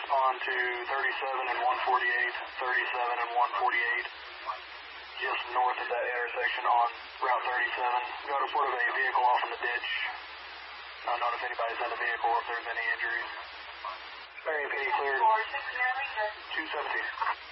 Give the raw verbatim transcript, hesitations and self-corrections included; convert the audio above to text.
respond to thirty-seven and one forty-eight, thirty-seven and one forty-eight, just north of that intersection on Route thirty-seven. Got a report of a vehicle off in the ditch. Not knowing if anybody's in the vehicle or if there's any injuries. Marion P. cleared. two seventy.